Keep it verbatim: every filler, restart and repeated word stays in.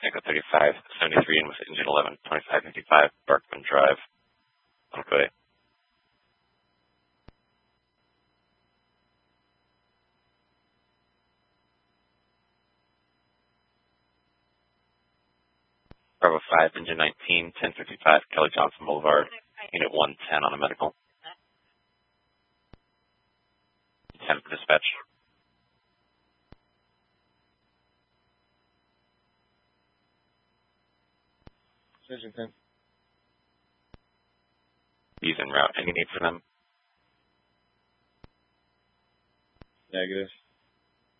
Echo thirty-five, seventy-three in with engine eleven, twenty-five fifty-five, Barkman Drive, Lakota. Bravo five, engine nineteen, ten fifty-five, Kelly Johnson Boulevard, unit one ten on a medical. ten for dispatch. Engine ten. These en route. Any need for them? Negative.